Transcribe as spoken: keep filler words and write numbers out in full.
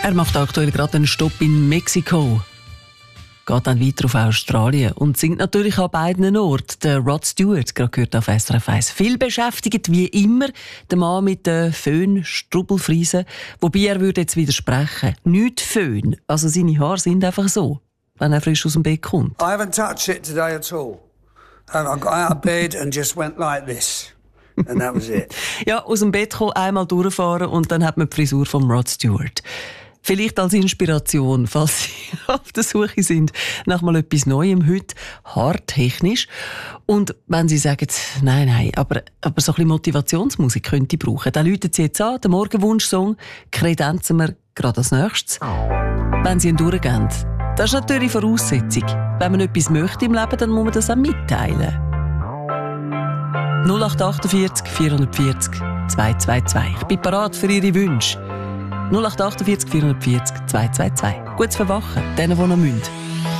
Er macht aktuell gerade einen Stopp in Mexiko. Geht dann weiter auf Australien und singt natürlich an beiden Orten. Der Rod Stewart, gerade gehört auf S R F eins. Viel beschäftigt, wie immer, der Mann mit den Föhn-Strubbelfriesen. Wobei er würde jetzt widersprechen. Nicht Föhn. Also seine Haare sind einfach so, wenn er frisch aus dem Bett kommt. I haven't touched it today at all. I got out of bed and just went like this. And that was it. Ja, aus dem Bett kommen, einmal durchfahren und dann hat man die Frisur von Rod Stewart. Vielleicht als Inspiration, falls Sie auf der Suche sind nach mal etwas Neuem heute, haartechnisch. Und wenn Sie sagen, nein, nein, aber, aber so ein bisschen Motivationsmusik könnte ich brauchen, dann läuten Sie jetzt an, den Morgenwunsch-Song, kredenzen wir gerade als nächstes. Wenn Sie ihn durchgehen, das ist natürlich Voraussetzung. Wenn man etwas möchte im Leben, dann muss man das auch mitteilen. null acht achtundvierzig vierhundertvierzig zweihundertzweiundzwanzig. Ich bin bereit für Ihre Wünsche. null acht achtundvierzig vierhundertvierzig zweihundertzweiundzwanzig. Gutes Verwachen, denen, die noch müssen.